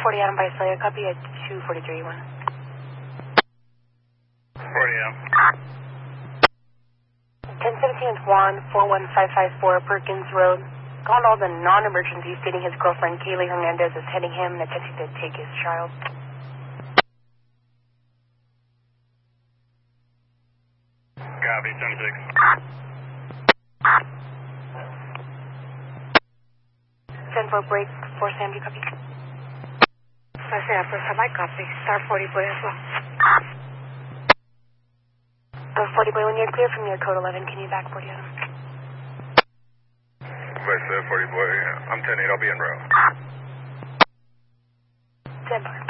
40 Adam by Slayer, copy at 243-1. 40 Adam. 1017 is Juan, 41554 Perkins Road. Called all the non-emergencies stating his girlfriend Kaylee Hernandez is heading him and attempting to take his child. Copy, 10-6. 10 for break, 4 Sandy, copy. I say after I copy. Star 40 boy as well. 40 boy, when you're clear from your code 11, can you back 40 Adam? West 40 boy, I'm 10-8, I'll be en route. 10 bar.